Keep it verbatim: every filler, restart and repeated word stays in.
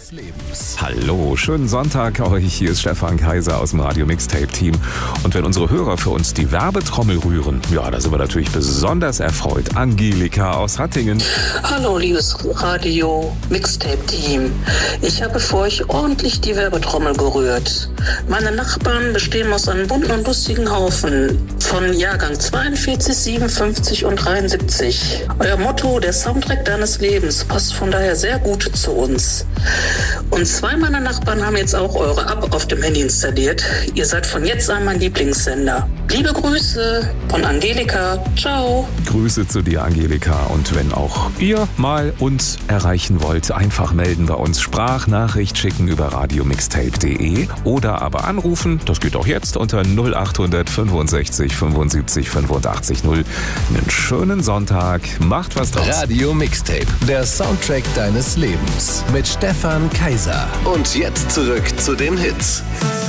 deines Lebens. Hallo, schönen Sonntag euch. Hier ist Stefan Kaiser aus dem Radio Mixtape Team. Und wenn unsere Hörer für uns die Werbetrommel rühren, ja, da sind wir natürlich besonders erfreut. Angelika aus Hattingen. Hallo, liebes Radio Mixtape Team. Ich habe für euch ordentlich die Werbetrommel gerührt. Meine Nachbarn bestehen aus einem bunten und lustigen Haufen von Jahrgang zweiundvierzig, siebenundfünfzig und dreiundsiebzig. Euer Motto, der Soundtrack deines Lebens, passt von daher sehr gut zu uns. Und zwei meiner Nachbarn haben jetzt auch eure App auf dem Handy installiert. Ihr seid von jetzt an mein Lieblingssender. Liebe Grüße von Angelika. Ciao. Grüße zu dir, Angelika. Und wenn auch ihr mal uns erreichen wollt, einfach melden bei uns. Sprachnachricht schicken über radiomixtape punkt de oder aber anrufen. Das geht auch jetzt unter null acht fünfundsechzig fünfundsiebzig fünfundachtzig null. Einen schönen Sonntag. Macht was draus. Radio Mixtape, der Soundtrack deines Lebens mit Stefan Kaiser. Und jetzt zurück zu den Hits.